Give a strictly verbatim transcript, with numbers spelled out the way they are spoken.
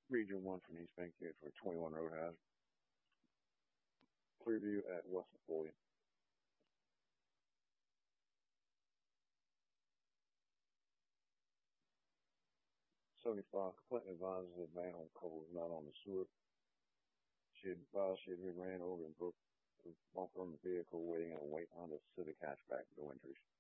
Region one from East Bankhead for twenty-one Roadhouse. Clearview at West Napoleon. seventy-five, Clinton advises that Van Cole is not on the sewer. She advised she had been ran over and broke the bumper on the vehicle waiting in a white Honda Civic hatchback, no injuries.